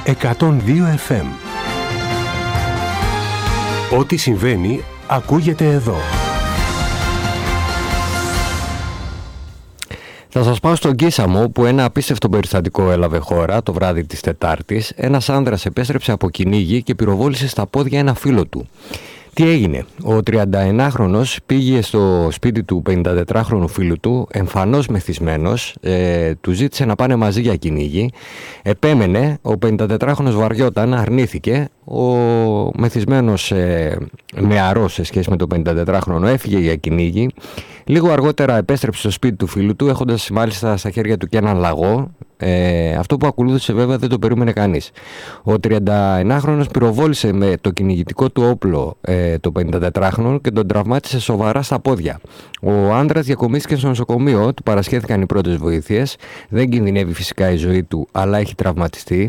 102 FM. Ό,τι συμβαίνει ακούγεται εδώ. Θα σας πάω στον Κίσαμο, που ένα απίστευτο περιστατικό έλαβε χώρα το βράδυ της Τετάρτης. Ένας άνδρας επέστρεψε από κυνήγι και πυροβόλησε στα πόδια ένα φίλο του. Τι έγινε? Ο 39χρονος πήγε στο σπίτι του 54χρονου φίλου του, εμφανώς μεθυσμένος, του ζήτησε να πάνε μαζί για κυνήγι. Επέμενε, ο 54χρονος βαριόταν, αρνήθηκε. Ο μεθυσμένος νεαρός σε σχέση με το 54χρονο έφυγε για κυνήγι. Λίγο αργότερα επέστρεψε στο σπίτι του φίλου του, έχοντας μάλιστα στα χέρια του και έναν λαγό. Αυτό που ακολούθησε βέβαια δεν το περίμενε κανείς. Ο 39χρονος πυροβόλησε με το κυνηγητικό του όπλο το 54χρονο και τον τραυμάτισε σοβαρά στα πόδια. Ο άνδρας διακομίστηκε στο νοσοκομείο, του παρασχέθηκαν οι πρώτες βοήθειες. Δεν κινδυνεύει φυσικά η ζωή του, αλλά έχει τραυματιστεί.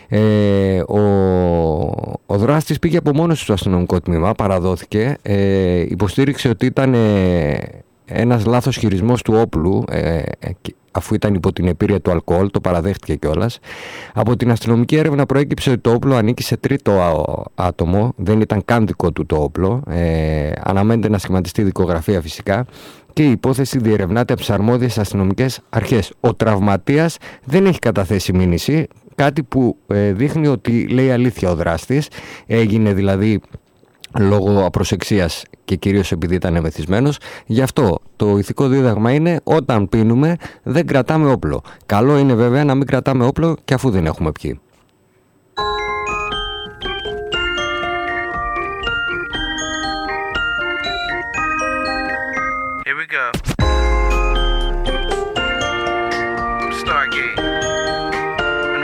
Ο δράστης πήγε από μόνος του στο αστυνομικό τμήμα, παραδόθηκε, υποστήριξε ότι ήταν ένας λάθος χειρισμός του όπλου, αφού ήταν υπό την επίρρεια του αλκοόλ, το παραδέχτηκε κιόλας. Από την αστυνομική έρευνα προέκυψε ότι το όπλο ανήκει σε τρίτο άτομο, δεν ήταν καν δικό του το όπλο. Αναμένεται να σχηματιστεί δικογραφία φυσικά και η υπόθεση διερευνάται από τις αρμόδιες αστυνομικές αρχές. Ο τραυματίας δεν έχει καταθέσει μήνυση, κάτι που δείχνει ότι λέει αλήθεια ο δράστης. Έγινε δηλαδή λόγω απροσεξίας και κυρίως επειδή ήταν μεθυσμένος. Γι' αυτό το ηθικό δίδαγμα είναι: όταν πίνουμε δεν κρατάμε όπλο. Καλό είναι βέβαια να μην κρατάμε όπλο και αφού δεν έχουμε πιει.